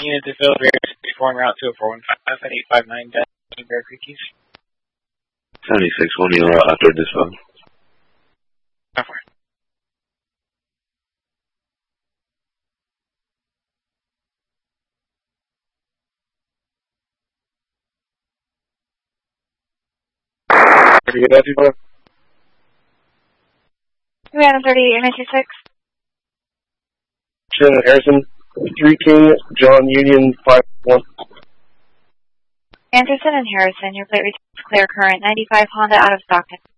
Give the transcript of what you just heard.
unit to fill Bear 64 en route to a 415 at 859 Bear Creek East. 76 1 after this one. Over. Get that, people? 338, 96. Shannon Harrison, 3 King, John Union, 5-1. Anderson and Harrison, your plate returns clear current, 95 Honda out of Stockton.